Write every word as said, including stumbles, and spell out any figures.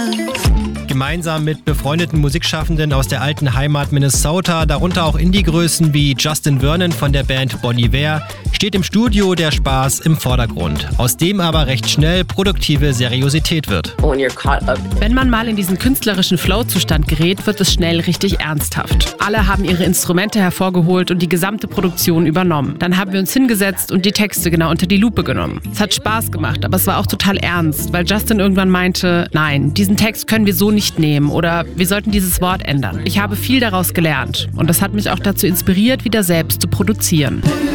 Gemeinsam mit befreundeten Musikschaffenden aus der alten Heimat Minnesota, darunter auch Indie-Größen wie Justin Vernon von der Band Bon Iver, steht im Studio der Spaß im Vordergrund, aus dem aber recht schnell produktive Seriosität wird. Wenn man mal in diesen künstlerischen Flow-Zustand gerät, wird es schnell richtig ernsthaft. Alle haben ihre Instrumente hervorgeholt und die gesamte Produktion übernommen. Dann haben wir uns hingesetzt und die Texte genau unter die Lupe genommen. Es hat Spaß gemacht, aber es war auch total ernst, weil Justin irgendwann meinte, nein, diesen Text können wir so nicht nehmen oder wir sollten dieses Wort ändern. Ich habe viel daraus gelernt und das hat mich auch dazu inspiriert, wieder selbst zu produzieren.